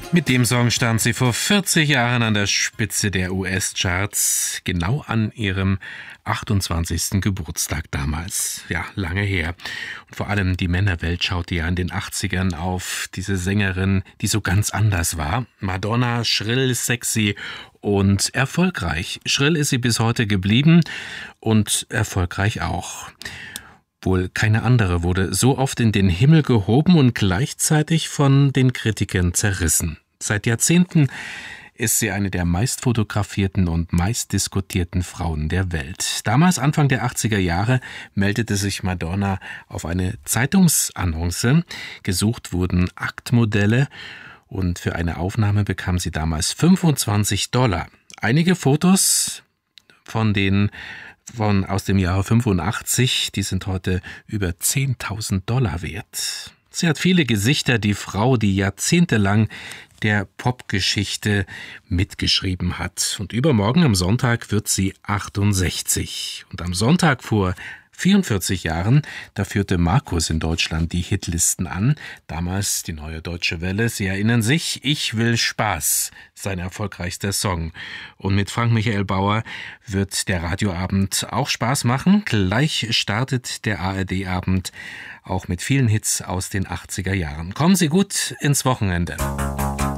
Mit dem Song stand sie vor 40 Jahren an der Spitze der US-Charts, genau an ihrem 28. Geburtstag damals. Ja, lange her. Und vor allem die Männerwelt schaute ja in den 80ern auf diese Sängerin, die so ganz anders war. Madonna, schrill, sexy und erfolgreich. Schrill ist sie bis heute geblieben und erfolgreich auch. Wohl keine andere wurde so oft in den Himmel gehoben und gleichzeitig von den Kritikern zerrissen. Seit Jahrzehnten ist sie eine der meistfotografierten und meistdiskutierten Frauen der Welt. Damals, Anfang der 80er Jahre, meldete sich Madonna auf eine Zeitungsannonce. Gesucht wurden Aktmodelle und für eine Aufnahme bekam sie damals $25. Einige Fotos aus dem Jahre 85, die sind heute über $10.000 wert. Sie hat viele Gesichter, die Frau, die jahrzehntelang der Popgeschichte mitgeschrieben hat. Und übermorgen am Sonntag wird sie 68. Und am Sonntag vor 44 Jahren, da führte Markus in Deutschland die Hitlisten an. Damals die Neue Deutsche Welle. Sie erinnern sich, Ich will Spaß, sein erfolgreichster Song. Und mit Frank Michael Bauer wird der Radioabend auch Spaß machen. Gleich startet der ARD-Abend auch mit vielen Hits aus den 80er Jahren. Kommen Sie gut ins Wochenende.